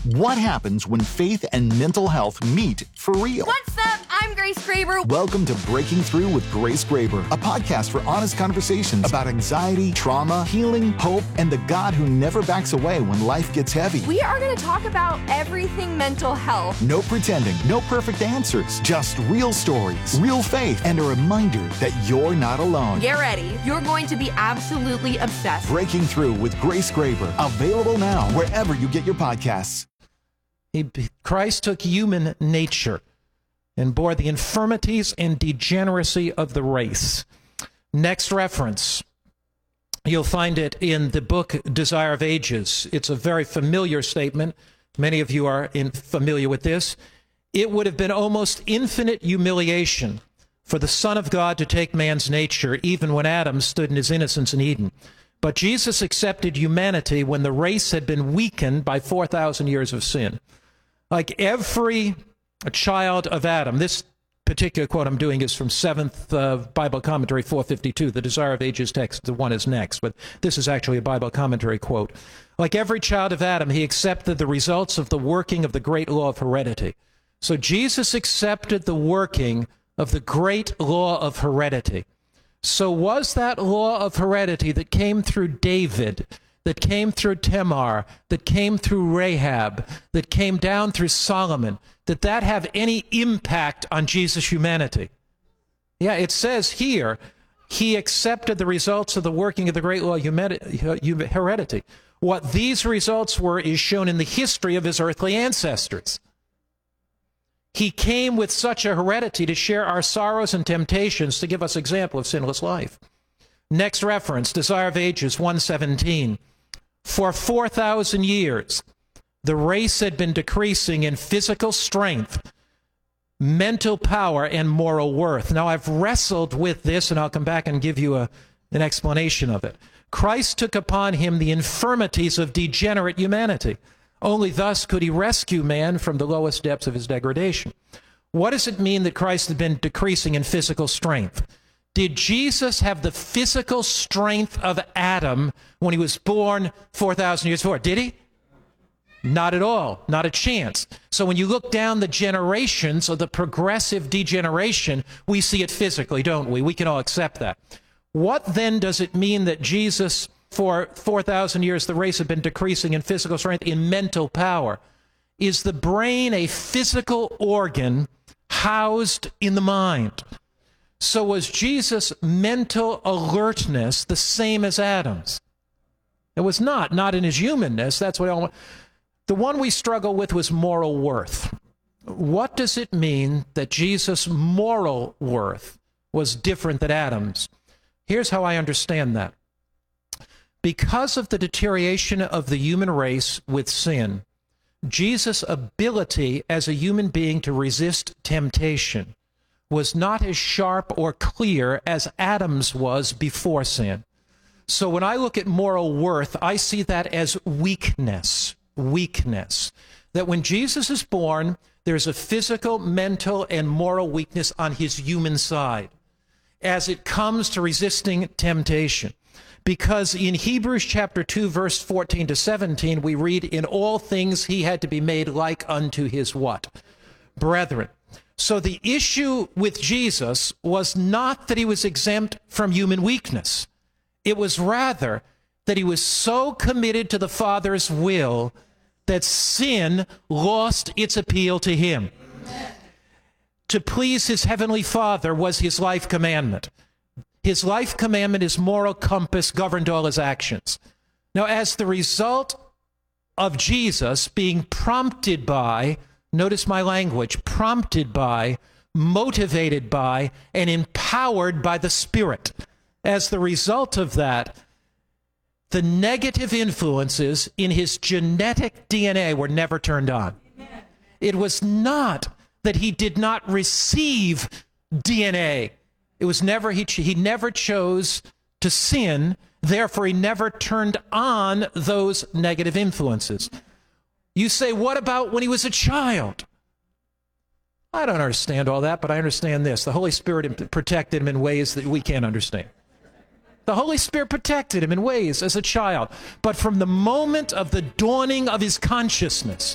What happens when faith and mental health meet for real? What's up? I'm Grace Graber. Welcome to Breaking Through with Grace Graber, a podcast for honest conversations about anxiety, trauma, healing, hope, and the God who never backs away when life gets heavy. We are going to talk about everything mental health. No pretending, no perfect answers, just real stories, real faith, and a reminder that you're not alone. Get ready. You're going to be absolutely obsessed. Breaking Through with Grace Graber, available now wherever you get your podcasts. Christ took human nature and bore the infirmities and degeneracy of the race. Next reference, you'll find it in the book Desire of Ages. It's a very familiar statement. Many of you are familiar with this. It would have been almost infinite humiliation for the Son of God to take man's nature, even when Adam stood in his innocence in Eden. But Jesus accepted humanity when the race had been weakened by 4,000 years of sin. Like every child of Adam, this particular quote I'm doing is from 7th Bible Commentary 452. The Desire of Ages text, the one is next, but this is actually a Bible commentary quote. Like every child of Adam, he accepted the results of the working of the great law of heredity. So Jesus accepted the working of the great law of heredity. So was that law of heredity that came through David, that came through Tamar, that came through Rahab, that came down through Solomon, did that have any impact on Jesus' humanity? Yeah, it says here, he accepted the results of the working of the great law of heredity. What these results were is shown in the history of his earthly ancestors. He came with such a heredity to share our sorrows and temptations, to give us example of sinless life. Next reference, Desire of Ages 1:17. For 4,000 years, the race had been decreasing in physical strength, mental power, and moral worth. Now, I've wrestled with this, and I'll come back and give you an explanation of it. Christ took upon him the infirmities of degenerate humanity. Only thus could he rescue man from the lowest depths of his degradation. What does it mean that Christ had been decreasing in physical strength? Did Jesus have the physical strength of Adam when he was born 4,000 years before? Did he? Not at all. Not a chance. So when you look down the generations of the progressive degeneration, we see it physically, don't we? We can all accept that. What then does it mean that Jesus, for 4,000 years, the race had been decreasing in physical strength, in mental power? Is the brain a physical organ housed in the mind? So was Jesus' mental alertness the same as Adam's? It was not in his humanness. That's what I want. The one we struggle with was moral worth. What does it mean that Jesus' moral worth was different than Adam's? Here's how I understand that. Because of the deterioration of the human race with sin, Jesus' ability as a human being to resist temptation was not as sharp or clear as Adam's was before sin. So when I look at moral worth, I see that as weakness. That when Jesus is born, there's a physical, mental, and moral weakness on his human side as it comes to resisting temptation. Because in Hebrews chapter 2, verse 14 to 17, we read, in all things he had to be made like unto his what? Brethren. So the issue with Jesus was not that he was exempt from human weakness. It was rather that he was so committed to the Father's will that sin lost its appeal to him. Amen. To please his heavenly Father was his life commandment. His life commandment, his moral compass, governed all his actions. Now, as the result of Jesus being prompted by, notice my language, prompted by, motivated by, and empowered by the Spirit. As the result of that, the negative influences in his genetic DNA were never turned on. Amen. It was not that he did not receive DNA. It was never, he never chose to sin, therefore he never turned on those negative influences. You say, what about when he was a child? I don't understand all that, but I understand this. The Holy Spirit protected him in ways that we can't understand. The Holy Spirit protected him in ways as a child. But from the moment of the dawning of his consciousness,